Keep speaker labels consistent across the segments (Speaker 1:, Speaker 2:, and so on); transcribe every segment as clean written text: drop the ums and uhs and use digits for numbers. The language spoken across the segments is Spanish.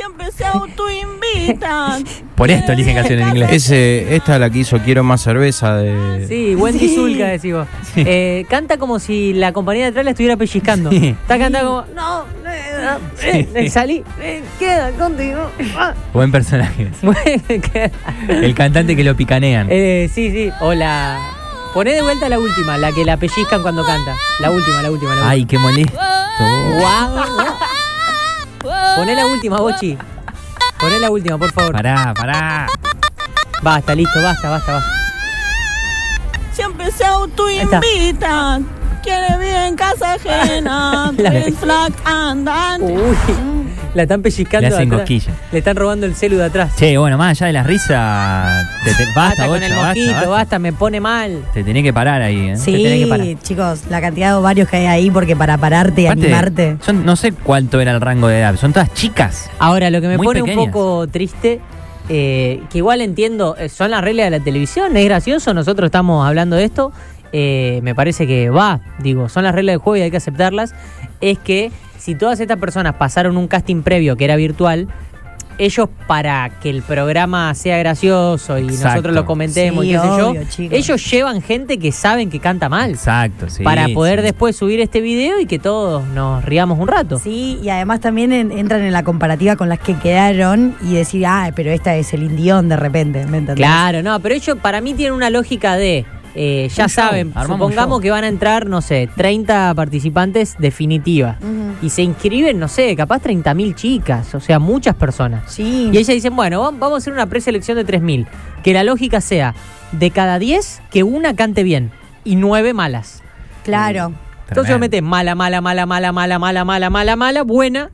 Speaker 1: Siempre se autoinvitan.
Speaker 2: Por esto eligen canciones en inglés.
Speaker 3: Esta la que hizo Quiero Más Cerveza de...
Speaker 4: Sí, Wendy Zulka, decís vos. Canta como si la compañía de atrás la estuviera pellizcando. Está cantando como, no, salí, queda contigo.
Speaker 2: Buen personaje. El cantante que lo picanean.
Speaker 4: Sí. O la... Poné de vuelta la última, la que la pellizcan cuando canta. La última.
Speaker 2: Ay, qué molesto.
Speaker 4: Guau. Poné la última, Bochi. Poné la última, por favor.
Speaker 2: Pará.
Speaker 4: Basta, listo, basta.
Speaker 1: Siempre se autoinvitan. Quiere bien casa ajena. Red flag andan.
Speaker 4: Uy, la están pellizcando.
Speaker 2: Le hacen
Speaker 4: de atrás.
Speaker 2: cosquillas.
Speaker 4: Le están robando el celu de atrás.
Speaker 2: Che, bueno, más allá de la risa, basta,
Speaker 4: con el mosquito, basta, me pone mal.
Speaker 2: Te tenés que parar ahí, ¿eh?
Speaker 5: Sí,
Speaker 4: Te tenés que parar.
Speaker 5: chicos, la cantidad de ovarios que hay ahí, porque para pararte y
Speaker 2: Aparte,
Speaker 5: animarte.
Speaker 2: no sé cuánto era el rango de edad, son todas chicas.
Speaker 4: Ahora, lo que me
Speaker 2: Muy
Speaker 4: pone
Speaker 2: pequeñas.
Speaker 4: un poco triste, que igual entiendo, son las reglas de la televisión, es gracioso, nosotros estamos hablando de esto, me parece que son las reglas del juego y hay que aceptarlas, es que si todas estas personas pasaron un casting previo que era virtual, ellos para que el programa sea gracioso y
Speaker 2: Exacto.
Speaker 4: nosotros lo comentemos
Speaker 5: Sí,
Speaker 4: y qué sé yo,
Speaker 5: obvio, chicos.
Speaker 4: ellos llevan gente que saben que canta mal.
Speaker 2: Exacto, sí.
Speaker 4: Para poder
Speaker 2: sí.
Speaker 4: después subir este video y que todos nos riamos un rato.
Speaker 5: Sí, y además también entran en la comparativa con las que quedaron y decir, pero esta es el indión de repente, ¿me entendés?
Speaker 4: Claro, no, pero ellos para mí tienen una lógica de, ya
Speaker 2: Un
Speaker 4: saben,
Speaker 2: show, armamos un
Speaker 4: supongamos
Speaker 2: show.
Speaker 4: que van a entrar, no sé, 30 participantes definitiva.
Speaker 5: Ujú.
Speaker 4: Y se inscriben, no sé, capaz 30.000 chicas, o sea, muchas personas.
Speaker 5: Sí.
Speaker 4: Y ellas dicen, bueno, vamos a hacer una preselección de 3.000. Que la lógica sea, de cada 10, que una cante bien y 9 malas.
Speaker 5: Claro.
Speaker 4: Entonces lo metes mala, buena,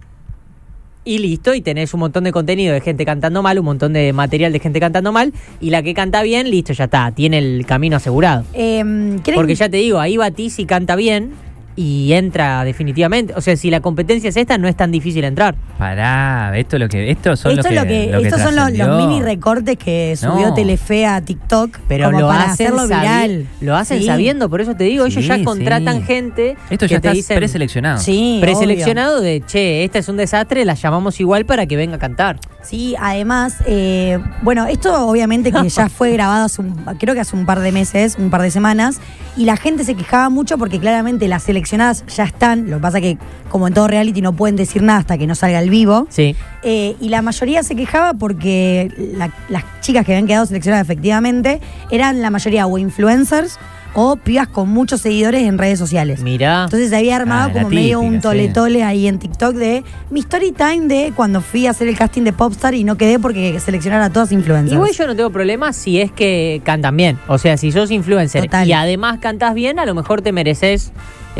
Speaker 4: y listo, y tenés un montón de contenido de gente cantando mal, un montón de material de gente cantando mal, y la que canta bien, listo, ya está, tiene el camino asegurado.
Speaker 5: ¿Creen-
Speaker 4: Porque ya te digo, ahí Batís y canta bien y entra definitivamente. O sea, si la competencia es esta, no es tan difícil entrar.
Speaker 2: Pará, estos son
Speaker 5: estos son los
Speaker 2: trascendió.
Speaker 5: mini recortes que subió
Speaker 2: No.
Speaker 5: Telefe a TikTok,
Speaker 4: Pero
Speaker 5: como
Speaker 4: lo
Speaker 5: para
Speaker 4: hacen,
Speaker 5: hacerlo viral.
Speaker 4: lo hacen
Speaker 5: Sí.
Speaker 4: sabiendo, por eso te digo, ellos
Speaker 2: Sí,
Speaker 4: ya contratan
Speaker 2: sí.
Speaker 4: gente
Speaker 2: Esto
Speaker 4: que
Speaker 2: ya
Speaker 4: te
Speaker 2: está
Speaker 4: dicen
Speaker 2: preseleccionado.
Speaker 5: Sí,
Speaker 4: preseleccionado de, che, esta es un desastre, la llamamos igual para que venga a cantar.
Speaker 5: Sí, además, bueno, esto obviamente que ya fue grabado creo que hace un par de meses, un par de semanas, y la gente se quejaba mucho porque claramente las seleccionadas ya están, lo que pasa que como en todo reality no pueden decir nada hasta que no salga el vivo,
Speaker 4: Sí.
Speaker 5: y la mayoría se quejaba porque las chicas que habían quedado seleccionadas efectivamente eran la mayoría o influencers o pibas con muchos seguidores en redes sociales.
Speaker 4: Mirá.
Speaker 5: Entonces se había armado
Speaker 2: la
Speaker 5: como medio un
Speaker 2: típica,
Speaker 5: tole-tole ahí en TikTok de mi story time de cuando fui a hacer el casting de Popstar y no quedé porque seleccionaron a todas influencers.
Speaker 4: Igual yo no tengo problema si es que cantan bien. O sea, si sos influencer
Speaker 5: Total.
Speaker 4: y además cantás bien, a lo mejor te mereces,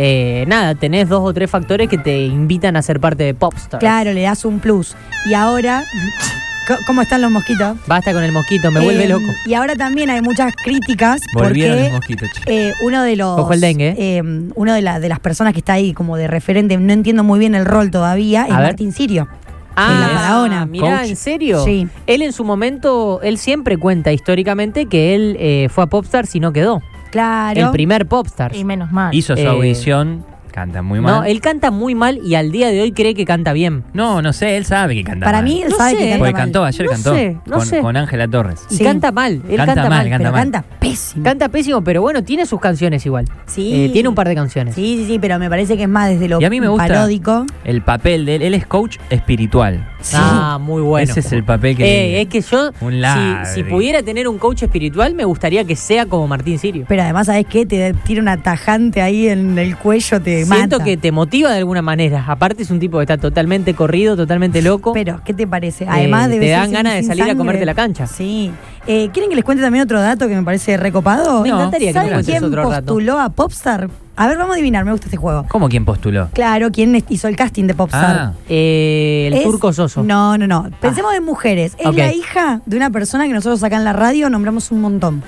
Speaker 4: tenés 2 o 3 factores que te invitan a ser parte de Popstar.
Speaker 5: Claro, le das un plus. Y ahora, ¿cómo están los mosquitos?
Speaker 4: Basta con el mosquito, me vuelve loco.
Speaker 5: Y ahora también hay muchas críticas
Speaker 2: Volvieron
Speaker 5: porque
Speaker 2: los mosquitos, che.
Speaker 5: uno de los
Speaker 4: Ojo el dengue.
Speaker 5: uno de las personas que está ahí como de referente, no entiendo muy bien el rol todavía, es
Speaker 4: A ver.
Speaker 5: Martín Sirio. en la Maradona.
Speaker 4: Mirá,
Speaker 2: Coach.
Speaker 4: ¿en serio?
Speaker 5: Sí.
Speaker 4: Él en su momento, él siempre cuenta históricamente que él fue a Popstar si no quedó.
Speaker 5: Claro.
Speaker 4: El primer Popstar.
Speaker 1: Y menos mal.
Speaker 2: Hizo su
Speaker 4: Eh,
Speaker 2: audición, canta muy mal.
Speaker 4: No, él canta muy mal y al día de hoy cree que canta bien.
Speaker 2: No sé, él sabe que canta
Speaker 5: Para
Speaker 2: mal.
Speaker 5: mí él
Speaker 4: No
Speaker 5: sabe
Speaker 4: sé,
Speaker 5: que canta
Speaker 2: Porque
Speaker 5: mal.
Speaker 2: cantó, ayer
Speaker 4: No
Speaker 2: cantó
Speaker 4: sé, no sé.
Speaker 2: con Ángela Torres.
Speaker 4: Y
Speaker 5: Sí.
Speaker 4: canta mal. Él
Speaker 2: Canta
Speaker 4: canta,
Speaker 2: mal,
Speaker 4: mal.
Speaker 2: canta
Speaker 5: Pero
Speaker 2: mal.
Speaker 5: canta pésimo.
Speaker 4: Canta pésimo, pero bueno, tiene sus canciones igual.
Speaker 5: Sí.
Speaker 4: Tiene un par de canciones.
Speaker 5: Sí, pero me parece que es más desde lo
Speaker 2: Y a mí me gusta
Speaker 5: paródico.
Speaker 2: el papel de él. Él es coach espiritual.
Speaker 5: Sí.
Speaker 4: Ah, muy bueno.
Speaker 2: Ese es el papel que...
Speaker 4: es que yo,
Speaker 2: Un ladri.
Speaker 4: si pudiera tener un coach espiritual, me gustaría que sea como Martín Sirio.
Speaker 5: Pero además, ¿sabes qué? Te tira una tajante ahí en el cuello, te
Speaker 4: Siento
Speaker 5: mata.
Speaker 4: que te motiva de alguna manera. Aparte es un tipo que está totalmente corrido, totalmente loco.
Speaker 5: Pero, ¿qué te parece? Además debe
Speaker 4: te
Speaker 5: ser
Speaker 4: dan
Speaker 5: sin-
Speaker 4: ganas de
Speaker 5: sin
Speaker 4: salir a
Speaker 5: sangre.
Speaker 4: comerte la cancha.
Speaker 5: Sí. ¿Quieren que les cuente también otro dato que me parece recopado?
Speaker 4: Me encantaría que me
Speaker 5: ¿Saben
Speaker 4: cuentes
Speaker 5: quién
Speaker 4: otro rato.
Speaker 5: postuló a Popstar? A ver, vamos a adivinar, me gusta este juego.
Speaker 2: ¿Cómo quién postuló?
Speaker 5: Claro, ¿quién hizo el casting de Popstar?
Speaker 2: Ah,
Speaker 4: El
Speaker 5: Es-
Speaker 4: turco Soso.
Speaker 5: No. Pensemos en mujeres. Es
Speaker 4: Ok.
Speaker 5: la hija de una persona que nosotros acá en la radio nombramos un montón.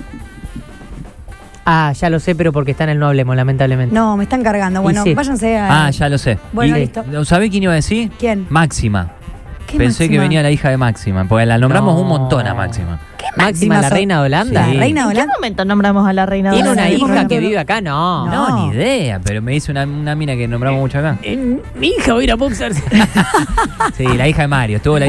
Speaker 4: Ah, ya lo sé, pero porque está en el No Hablemos, lamentablemente.
Speaker 5: No, me están cargando. Bueno,
Speaker 4: sí.
Speaker 5: váyanse a...
Speaker 2: ya lo sé.
Speaker 5: Bueno,
Speaker 2: ¿Y
Speaker 5: listo.
Speaker 2: ¿Sabés quién iba a decir?
Speaker 5: ¿Quién?
Speaker 2: Máxima.
Speaker 5: ¿Qué
Speaker 2: Pensé que
Speaker 5: Máxima?
Speaker 2: venía la hija de Máxima, porque la nombramos
Speaker 4: No.
Speaker 2: un montón a Máxima.
Speaker 4: Máxima, la
Speaker 5: so-
Speaker 4: reina de Holanda.
Speaker 2: Sí.
Speaker 5: La reina de
Speaker 1: ¿En qué
Speaker 5: Holanda.
Speaker 1: momento nombramos a la reina de
Speaker 4: Tiene una
Speaker 1: Holanda?
Speaker 4: hija que
Speaker 5: no.
Speaker 4: vive acá, no.
Speaker 5: No.
Speaker 2: Ni idea, pero me dice una mina que nombramos mucho acá.
Speaker 4: Mi hija va a ir a Popstar.
Speaker 2: Sí, la hija de Mario. Estuvo la